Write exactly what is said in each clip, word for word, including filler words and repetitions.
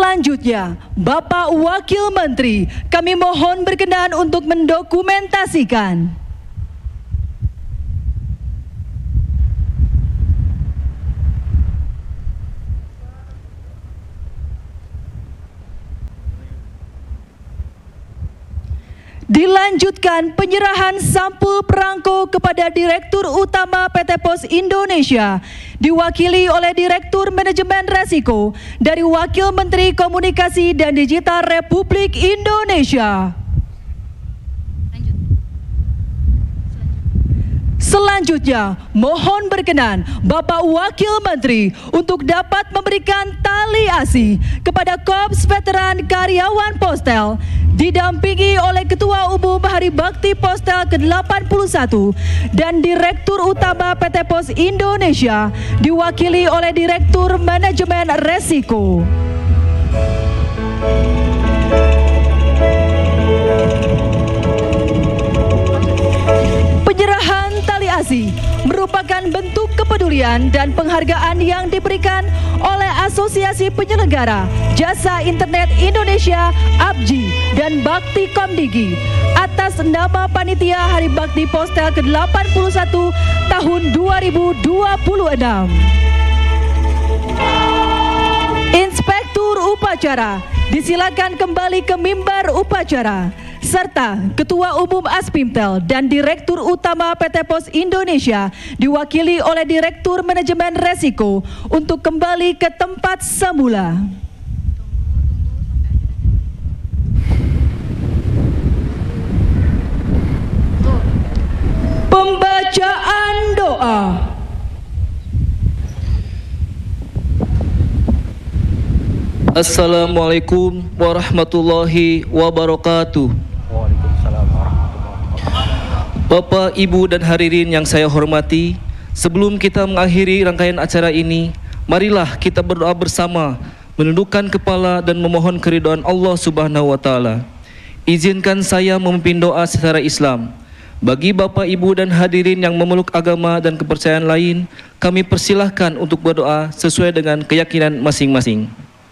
Selanjutnya, Bapak Wakil Menteri, kami mohon berkenan untuk mendokumentasikan. Dilanjutkan penyerahan sampul perangko kepada Direktur Utama P T Pos Indonesia, diwakili oleh Direktur Manajemen Resiko dari Wakil Menteri Komunikasi dan Digital Republik Indonesia. Selanjutnya, mohon berkenan Bapak Wakil Menteri untuk dapat memberikan tali asi kepada Korps Veteran Karyawan Postel, didampingi oleh Ketua Umum Hari Bakti Postel ke delapan puluh satu dan Direktur Utama P T Pos Indonesia, diwakili oleh Direktur Manajemen Resiko. Penyerahan tali asi merupakan bentuk kepedulian dan penghargaan yang diberikan oleh Asosiasi Penyelenggara Jasa Internet Indonesia A B J I dan Bakti Komdigi atas nama Panitia Hari Bakti Postel ke delapan puluh satu tahun dua ribu dua puluh enam. Inspektur Upacara disilakan kembali ke mimbar upacara, serta Ketua Umum Aspimtel dan Direktur Utama P T Pos Indonesia diwakili oleh Direktur Manajemen Resiko untuk kembali ke tempat semula. Pembacaan doa. Assalamualaikum warahmatullahi wabarakatuh. Waalaikumsalam warahmatullahi wabarakatuh. Bapak, Ibu, dan hadirin yang saya hormati, sebelum kita mengakhiri rangkaian acara ini, marilah kita berdoa bersama, menundukkan kepala dan memohon keridhaan Allah Subhanahu wa taala. Izinkan saya memimpin doa secara Islam. Bagi Bapak, Ibu, dan hadirin yang memeluk agama dan kepercayaan lain, kami persilahkan untuk berdoa sesuai dengan keyakinan masing-masing.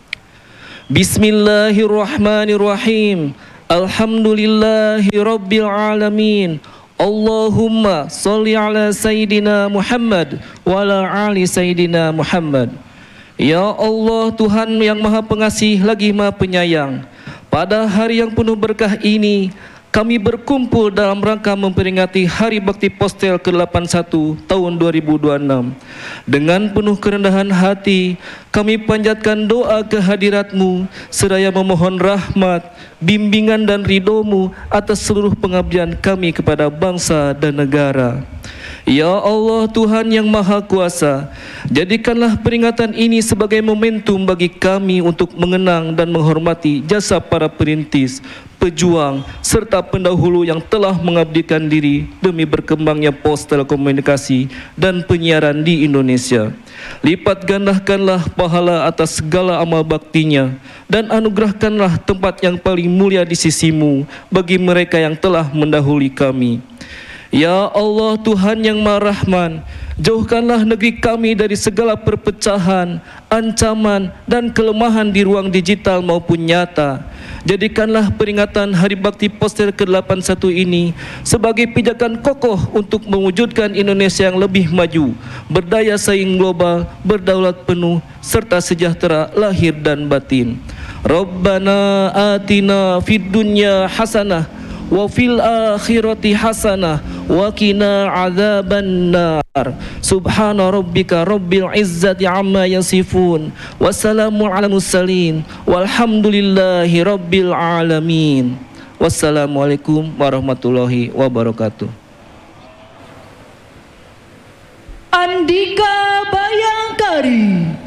Bismillahirrahmanirrahim. Alhamdulillahi rabbil alamin. Allahumma sholli ala Sayyidina Muhammad wa ala ali Sayyidina Muhammad. Ya Allah, Tuhan yang Maha Pengasih lagi Maha Penyayang, pada hari yang penuh berkah ini kami berkumpul dalam rangka memperingati Hari Bakti Postel ke delapan puluh satu tahun dua ribu dua puluh enam. Dengan penuh kerendahan hati, kami panjatkan doa kehadirat-Mu, seraya memohon rahmat, bimbingan dan ridho-Mu atas seluruh pengabdian kami kepada bangsa dan negara. Ya Allah, Tuhan yang Maha Kuasa, jadikanlah peringatan ini sebagai momentum bagi kami untuk mengenang dan menghormati jasa para perintis, pejuang, serta pendahulu yang telah mengabdikan diri demi berkembangnya pos telekomunikasi dan penyiaran di Indonesia. Lipat gandakanlah pahala atas segala amal baktinya, dan anugerahkanlah tempat yang paling mulia di sisi-Mu bagi mereka yang telah mendahului kami. Ya Allah, Tuhan yang Maha Rahman, jauhkanlah negeri kami dari segala perpecahan, ancaman, dan kelemahan di ruang digital maupun nyata. Jadikanlah peringatan Hari Bakti Postel ke delapan puluh satu ini sebagai pijakan kokoh untuk mewujudkan Indonesia yang lebih maju, berdaya saing global, berdaulat penuh, serta sejahtera lahir dan batin. Rabbana atina fid dunya hasanah wa fil akhirati hasanah wa qina adzabannar. Subhana rabbika rabbil izzati amma yasifun, wassalamu ala mursalin, walhamdulillahi rabbil alamin. Wassalamualaikum warahmatullahi wabarakatuh. Andika Bayangkari.